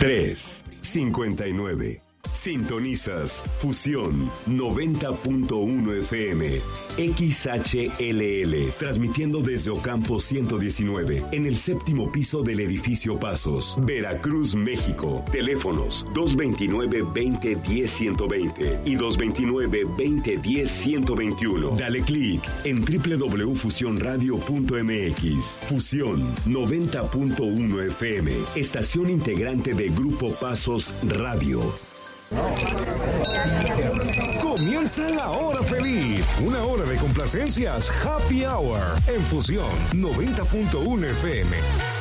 3:59. Sintonizas Fusión 90.1 FM XHLL, transmitiendo desde Ocampo 119, en el 7º piso del edificio Pasos, Veracruz, México. Teléfonos 229-2010-120 y 229-2010-121. Dale clic en www.fusionradio.mx. Fusión 90.1 FM, estación integrante de Grupo Pasos Radio. Comienza la hora feliz, una hora de complacencias, Happy Hour, en Fusión 90.1 FM.